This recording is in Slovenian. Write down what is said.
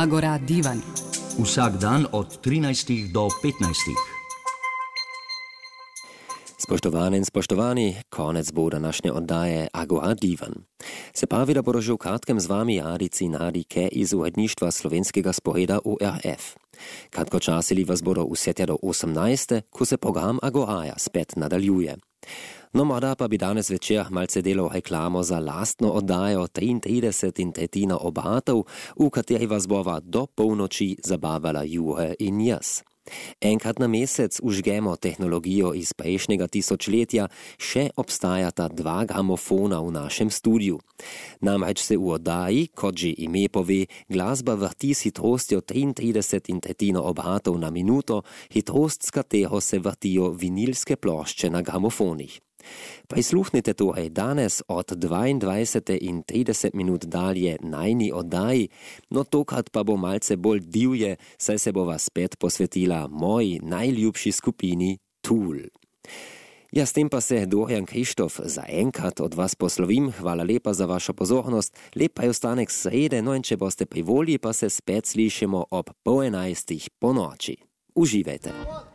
Agora Divan. Vsak dan od 13 do 15. Spoštovane in spoštovani, konec bo današnje oddaje Agora Divan. Se pravi, da bodo že v kratkem z vami Jarici Nadike iz uredništva slovenskega sporeda URF. Kratkočasili vas bodo vse do 18., ko se program Agoraja spet nadaljuje. No, morda pa bi danes večer malce delal reklamo za lastno oddajo 33 in tretjina obatov, v kateri vas bova do polnoči zabavala Jure in jaz. Enkrat na mesec užgemo tehnologijo iz prejšnjega tisočletja, še obstajata 2 gramofona v našem studiu. Namreč se v oddaji, kot že ime pove, glasba vrti s hitrostjo 33 in tretjino obatov na minuto, hitrost, s katero se vrtijo vinilske plošče na gramofonih. Prisluhnite torej danes od 22 in 30 minut dalje najni oddaji, no tokrat pa bo malce bolj divje, saj se bova spet posvetila moji najljubši skupini Tool. Ja, s tem pa se Dorian Krištof za enkrat od vas poslovim. Hvala lepa za vašo pozornost, lep pa je ostanek srede, no in če boste pri volji, pa se spet slišimo ob 10:30 po noči. Uživajte!